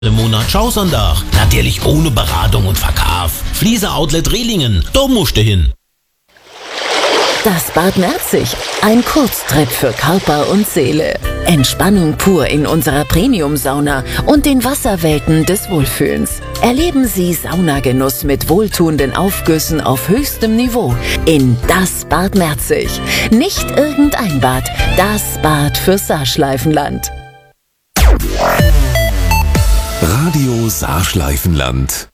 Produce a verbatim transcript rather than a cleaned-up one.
im Monat Schausandach. Natürlich ohne Beratung und Verkauf. Fliese Outlet Rehlingen, da musst du hin. Das Bad Merzig, ein Kurztrip für Körper und Seele. Entspannung pur in unserer Premium-Sauna und den Wasserwelten des Wohlfühlens. Erleben Sie Saunagenuss mit wohltuenden Aufgüssen auf höchstem Niveau in das Bad Merzig. Nicht irgendein Bad, das Bad für Saarschleifenland. Radio Saarschleifenland.